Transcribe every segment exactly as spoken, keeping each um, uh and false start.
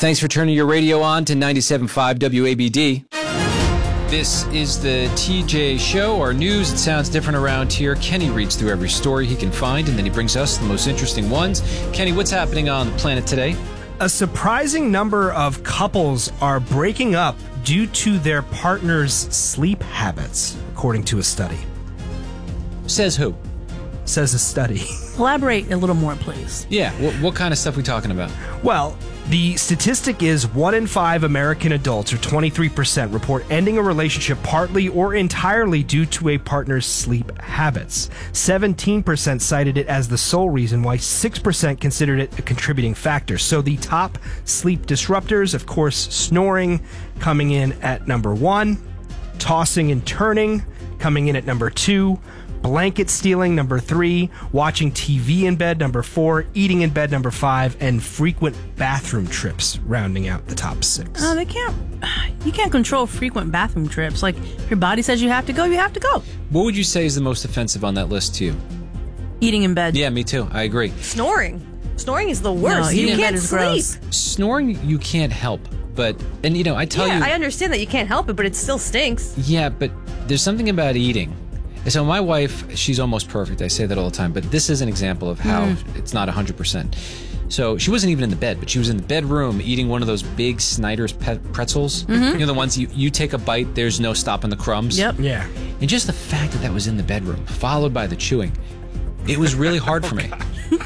Thanks for turning your radio on to ninety-seven point five W A B D. This is the T J Show, our news. It sounds different around here. Kenny reads through every story he can find, and then he brings us the most interesting ones. Kenny, what's happening on the planet today? A surprising number of couples are breaking up due to their partner's sleep habits, according to a study. Says who? Says a study. Elaborate a little more, please. Yeah, what, what kind of stuff are we talking about? Well, the statistic is one in five American adults, or twenty-three percent, report ending a relationship partly or entirely due to a partner's sleep habits. seventeen percent cited it as the sole reason, while six percent considered it a contributing factor. So the top sleep disruptors, of course, snoring coming in at number one, tossing and turning coming in at number two, blanket stealing, number three, watching T V in bed, number four, eating in bed, number five, and frequent bathroom trips rounding out the top six. Uh, they can't, you can't control frequent bathroom trips. Like, if your body says you have to go, you have to go. What would you say is the most offensive on that list to you? Eating in bed. Yeah, me too. I agree. Snoring. Snoring is the worst. No, you eating in bed can't is sleep. gross. Snoring, you can't help. But, and you know, I tell yeah, you... I understand that you can't help it, but it still stinks. Yeah, but there's something about eating. So my wife, she's almost perfect. I say that all the time. But this is an example of how mm. it's not one hundred percent. So she wasn't even in the bed, but she was in the bedroom eating one of those big Snyder's pe- pretzels. Mm-hmm. You know, the ones you, you take a bite, there's no stopping the crumbs. Yep. Yeah. And just the fact that that was in the bedroom, followed by the chewing, it was really hard for me.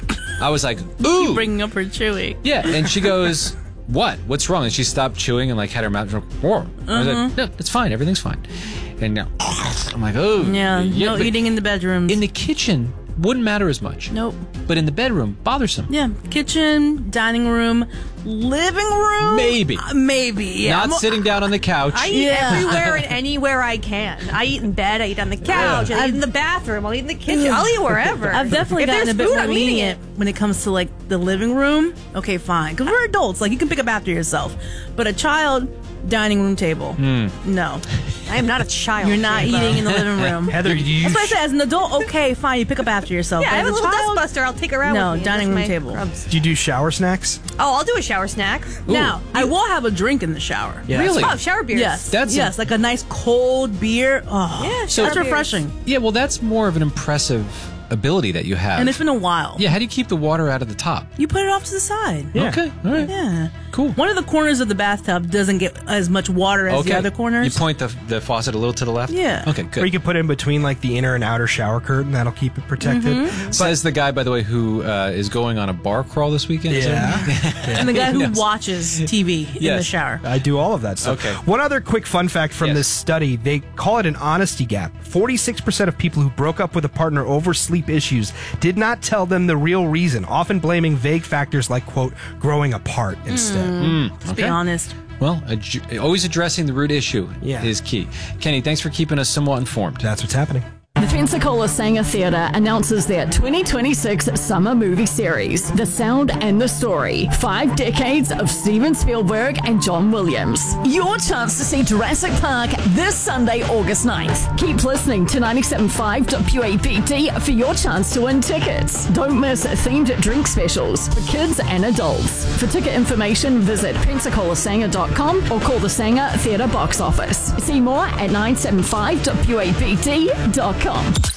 I was like, ooh. You're bringing up her chewing. Yeah, and she goes, what? What's wrong? And she stopped chewing and like had her mouth, whoa. Mm-hmm. I was like, no, it's fine. Everything's fine. And now, I'm like, oh. Yeah, yeah no eating in the bedrooms. In the kitchen, wouldn't matter as much. Nope. But in the bedroom, bothersome. Yeah, kitchen, dining room, living room. Maybe. Uh, maybe, yeah. Not I'm, sitting down on the couch. I eat Yeah. everywhere and anywhere I can. I eat in bed, I eat on the couch, I eat in the bathroom, I'll eat in the kitchen, I'll eat wherever. I've definitely if gotten a there's bit food, more I'm eating lenient it. when it comes to like the living room. Okay, fine, because we're adults. Like, you can pick up after yourself. But a child, dining room table. Mm. No. I am not a child. You're not Ava. eating in the living room. Heather, you... That's what I said. As an adult, okay, fine, you pick up after yourself. Yeah, But I have a as little child, dustbuster. I'll take around No, with me. dining and room dust my table. crumbs. Do you do shower snacks? Oh, I'll do a shower snack. Now, I will have a drink in the shower. Yeah. Really? Oh, shower beers. Yes. That's yes, a- like a nice cold beer. Oh, Yeah, So- shower that's beers. refreshing. Yeah, well, that's more of an impressive ability that you have. And it's been a while. Yeah, how do you keep the water out of the top? You put it off to the side. Yeah. Okay, all right. Yeah. Cool. One of the corners of the bathtub doesn't get as much water as Okay. the other corners. You point the, the faucet a little to the left? Yeah. Okay, Or you good. could put it in between like the inner and outer shower curtain. That'll keep it protected. Mm-hmm. Says the guy, by the way, who uh, is going on a bar crawl this weekend. Is Yeah. that- And the guy who Yes. watches T V in the Yes. shower. I do all of that stuff. Okay. One other quick fun fact from Yes. this study, they call it an honesty gap. forty-six percent of people who broke up with a partner over sleep issues did not tell them the real reason, often blaming vague factors like, quote, growing apart instead. Mm, Let's okay. be honest. Well, ad- always addressing the root issue Yeah. is key. Kenny, thanks for keeping us somewhat informed. That's what's happening. The Pensacola Sanger Theatre announces their twenty twenty-six summer movie series, The Sound and the Story. Five decades of Steven Spielberg and John Williams. Your chance to see Jurassic Park this Sunday, August ninth. Keep listening to ninety-seven point five W A B D for your chance to win tickets. Don't miss themed drink specials for kids and adults. For ticket information, visit pensacola sanger dot com or call the Sanger Theatre box office. See more at nine seven five W A B D dot com.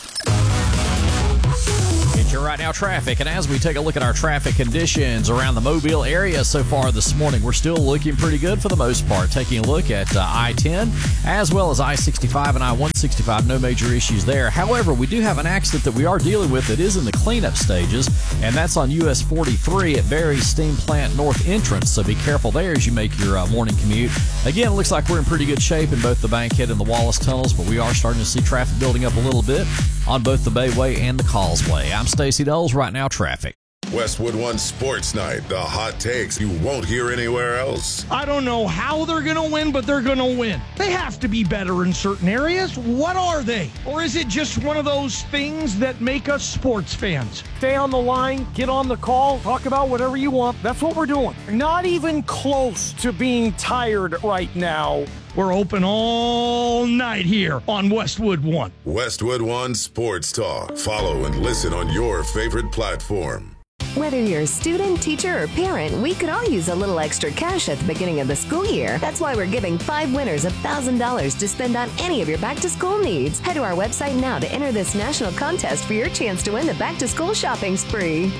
It's your Right Now traffic, and as we take a look at our traffic conditions around the Mobile area so far this morning, we're still looking pretty good for the most part. Taking a look at uh, I ten as well as I sixty-five and I one sixty-five, no major issues there. However, we do have an accident that we are dealing with that is in the cleanup stages, and that's on U S forty-three at Barry's Steam Plant North entrance, so be careful there as you make your uh, morning commute. Again, it looks like we're in pretty good shape in both the Bankhead and the Wallace tunnels, but we are starting to see traffic building up a little bit on both the Bayway and the Causeway. I'm Stacey Doles, Right Now Traffic. Westwood One Sports Night, the hot takes you won't hear anywhere else. I don't know how they're going to win, but they're going to win. They have to be better in certain areas. What are they? Or is it just one of those things that make us sports fans? Stay on the line, get on the call, talk about whatever you want. That's what we're doing. Not even close to being tired right now. We're open all night here on Westwood One. Westwood One Sports Talk. Follow and listen on your favorite platform. Whether you're a student, teacher, or parent, we could all use a little extra cash at the beginning of the school year. That's why we're giving five winners one thousand dollars to spend on any of your back-to-school needs. Head to our website now to enter this national contest for your chance to win the back-to-school shopping spree.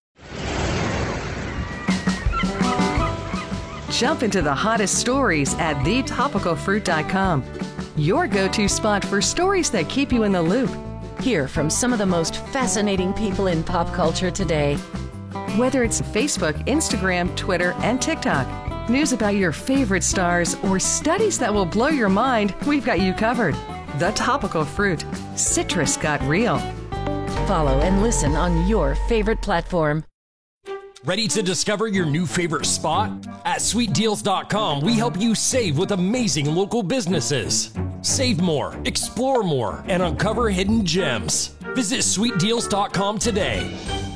Jump into the hottest stories at the topical fruit dot com. Your go-to spot for stories that keep you in the loop. Hear from some of the most fascinating people in pop culture today. Whether it's Facebook, Instagram, Twitter, and TikTok, news about your favorite stars, or studies that will blow your mind, we've got you covered. The Topical Fruit. Citrus got real. Follow and listen on your favorite platform. Ready to discover your new favorite spot? At sweet deals dot com, we help you save with amazing local businesses. Save more, explore more, and uncover hidden gems. Visit sweet deals dot com today.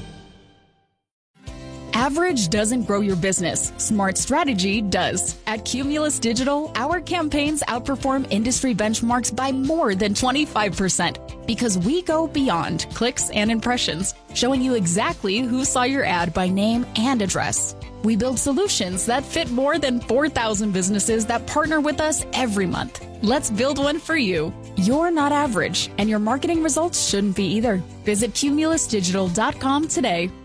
Average doesn't grow your business. Smart strategy does. At Cumulus Digital, our campaigns outperform industry benchmarks by more than twenty-five percent because we go beyond clicks and impressions, showing you exactly who saw your ad by name and address. We build solutions that fit more than four thousand businesses that partner with us every month. Let's build one for you. You're not average, and your marketing results shouldn't be either. Visit Cumulus Digital dot com today.